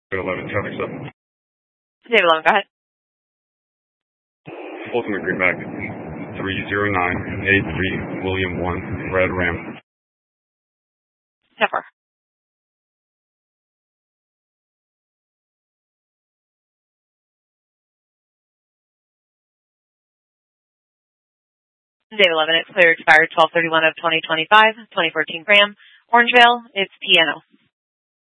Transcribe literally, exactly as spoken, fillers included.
eleven, traffic stop. David eleven, go ahead. Ultimate Greenback, three zero nine eight three, William one, Red Ram. ten four. David eleven, it's clear expired twelve thirty-one of twenty twenty-five, twenty fourteen Ram, Orangevale, it's P N O.